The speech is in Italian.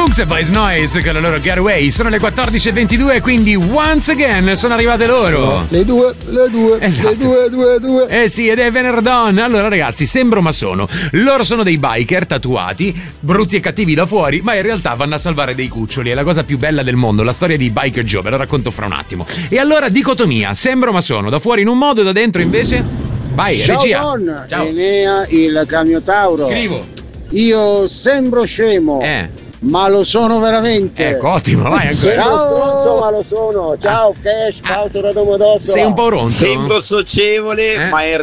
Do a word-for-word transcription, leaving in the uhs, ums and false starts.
Cooks e Boys Noise con la loro Getaway. Sono le quattordici e ventidue, quindi once again sono arrivate loro. Le due, le due, esatto. le due, due, due. Eh sì, ed è venerdon. Allora ragazzi, sembro ma sono. Loro sono dei biker tatuati, brutti e cattivi da fuori, ma in realtà vanno a salvare dei cuccioli. È la cosa più bella del mondo, la storia di Biker Joe, ve lo racconto fra un attimo. E allora dicotomia, sembro ma sono, da fuori in un modo, da dentro invece. Vai, Ciao regia. Don, Ciao. Enea il Camiotauro. Scrivo. Io sembro scemo, Eh. ma lo sono veramente. Ecco, ottimo, vai ancora. Ciao. Stronzo, ma lo sono. Ciao, Cash, Fausto da Domodossola. Sei un po' ronzo. Sembro socievole, Eh? ma in